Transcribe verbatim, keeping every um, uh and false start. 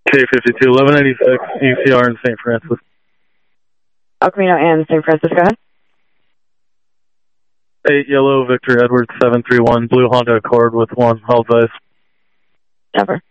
K fifty-two, eleven eighty-six, E C R in Saint Francis. El Camino and Saint Francis, go ahead. eight Yellow, Victor Edwards, seven three one, Blue Honda Accord with one, Hell's Ice. Denver.